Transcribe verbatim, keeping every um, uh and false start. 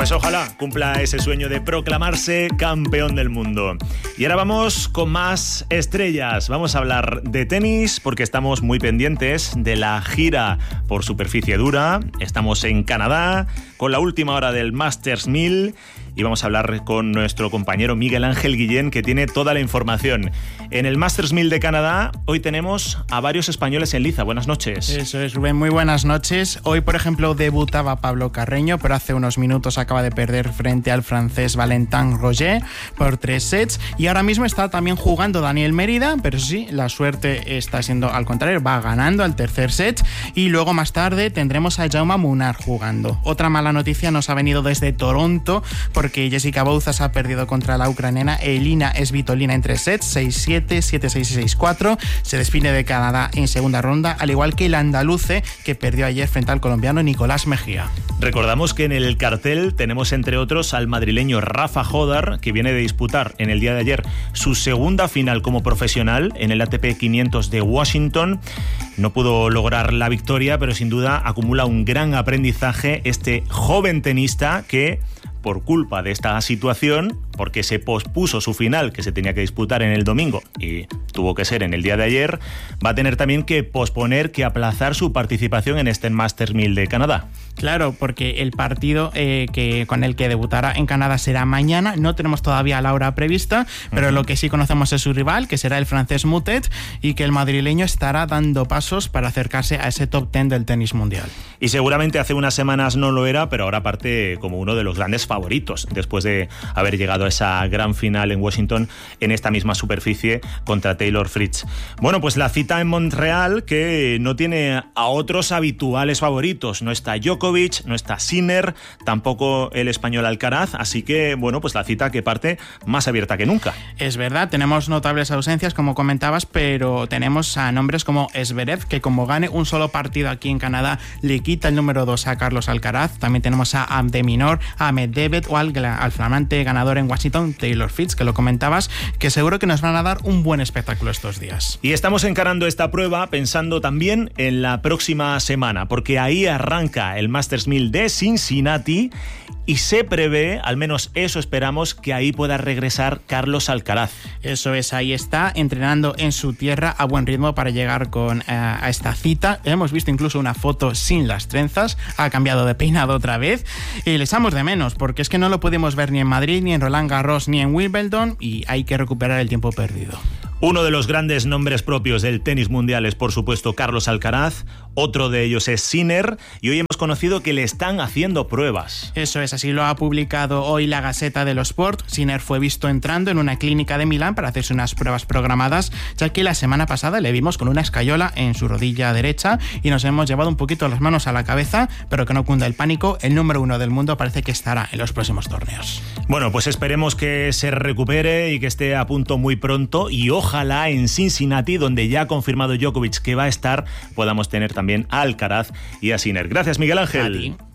Pues ojalá cumpla ese sueño de proclamarse campeón del mundo. Y ahora vamos con más estrellas. Vamos a hablar de tenis porque estamos muy pendientes de la gira por superficie dura. Estamos en Canadá con la última hora del Masters mil y vamos a hablar con nuestro compañero Miguel Ángel Guillén, que tiene toda la información. En el Masters mil de Canadá hoy tenemos a varios españoles en liza. Buenas noches. Eso es, Rubén, muy buenas noches. Hoy, por ejemplo, debutaba Pablo Carreño, pero hace unos minutos acaba de perder frente al francés Valentin Roger por tres sets. Y ahora mismo está también jugando Daniel Mérida, pero sí, la suerte está siendo al contrario, va ganando al tercer set. Y luego más tarde tendremos a Jaume Munar jugando. Otra mala noticia nos ha venido desde Toronto, porque Jessica Bouzas ha perdido contra la ucraniana Elina Svitolina en tres sets, seis siete, siete seis y seis cuatro. Se despide de Canadá en segunda ronda, al igual que el andaluce, que perdió ayer frente al colombiano Nicolás Mejía. Recordamos que en el cartel tenemos entre otros al madrileño Rafa Jodar, que viene de disputar en el día de ayer su segunda final como profesional en el A T P quinientos de Washington. No pudo lograr la victoria, pero sin duda acumula un gran aprendizaje este joven tenista que, por culpa de esta situación, porque se pospuso su final que se tenía que disputar en el domingo y tuvo que ser en el día de ayer, va a tener también que posponer, que aplazar su participación en este Masters mil de Canadá. Claro, porque el partido eh, que, con el que debutará en Canadá será mañana. No tenemos todavía la hora prevista, pero uh-huh. lo que sí conocemos es su rival, que será el francés Moutet, y que el madrileño estará dando pasos para acercarse a ese top diez del tenis mundial. Y seguramente hace unas semanas no lo era, pero ahora parte como uno de los grandes favoritos, después de haber llegado a esa gran final en Washington en esta misma superficie contra Taylor Fritz. Bueno, pues la cita en Montreal, que no tiene a otros habituales favoritos. No está Djokovic, no está Sinner, tampoco el español Alcaraz, así que, bueno, pues la cita que parte más abierta que nunca. Es verdad, tenemos notables ausencias, como comentabas, pero tenemos a nombres como Zverev, que como gane un solo partido aquí en Canadá, le quita el número dos a Carlos Alcaraz. También tenemos a Abdeminor, a Medvedev o al, al flamante ganador en Washington, Taylor Fritz, que lo comentabas, que seguro que nos van a dar un buen espectáculo estos días. Y estamos encarando esta prueba pensando también en la próxima semana, porque ahí arranca el Masters mil de Cincinnati y se prevé, al menos eso esperamos, que ahí pueda regresar Carlos Alcaraz. Eso es, ahí está, entrenando en su tierra a buen ritmo para llegar con uh, a esta cita. Hemos visto incluso una foto sin las trenzas, ha cambiado de peinado otra vez y le echamos de menos, porque es que no lo pudimos ver ni en Madrid, ni en Roland Garros, ni en Wimbledon, y hay que recuperar el tiempo perdido. Uno de los grandes nombres propios del tenis mundial es, por supuesto, Carlos Alcaraz. Otro de ellos es Sinner. Y hoy hemos conocido que le están haciendo pruebas. Eso es, así lo ha publicado hoy la Gaceta dello Sport. Sinner fue visto entrando en una clínica de Milán para hacerse unas pruebas programadas, ya que la semana pasada le vimos con una escayola en su rodilla derecha y nos hemos llevado un poquito las manos a la cabeza, pero que no cunda el pánico. El número uno del mundo parece que estará en los próximos torneos. Bueno, pues esperemos que se recupere y que esté a punto muy pronto, y ojalá Ojalá en Cincinnati, donde ya ha confirmado Djokovic que va a estar, podamos tener también a Alcaraz y a Sinner. Gracias, Miguel Ángel. A ti.